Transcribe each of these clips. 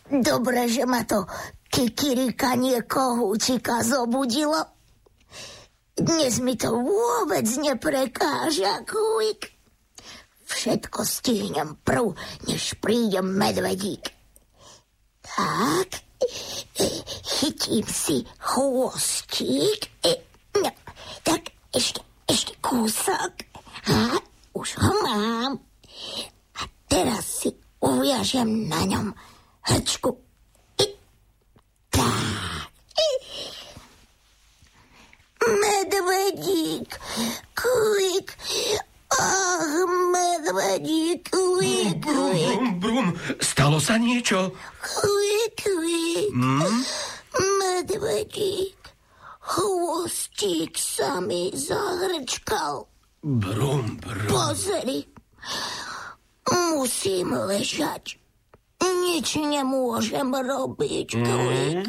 Dobre, že ma to kikirikanie kohúčika zobudilo. Dnes mi to vôbec neprekáža, Kúik. Všetko stihnem prv, než príde medvedík. Tak, chytím si chvostík. No, tak ešte kúsok. A už ho mám. A teraz si uviažem na ňom hrčku. Tak. Medvedík, Kúik. Ach, medvedík, Kúik, Kúik. Brum, stalo sa niečo? Kúik, Kúik. Medvedík, chvostík sa mi zahrčkal. Brum. Pozri, musím ležať. Nič nemôžem robiť, Kúik.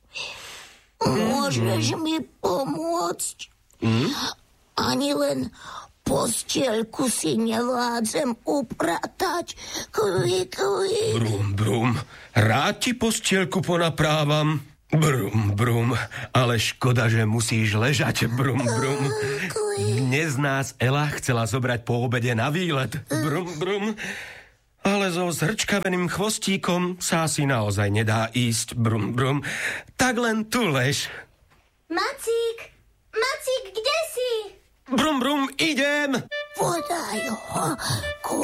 Môžeš mi pomôcť? Ani len postielku si nevádzem upratať, Kúik. Brum, rád ti postielku ponaprávam. Brum, ale škoda, že musíš ležať, brum. Dnes nás Ela chcela zobrať po obede na výlet, brum. Ale so zhrčkaveným chvostíkom sa asi naozaj nedá ísť, brum. Tak len tu lež. Macík, kde si? Brum, idem! Podaj ho,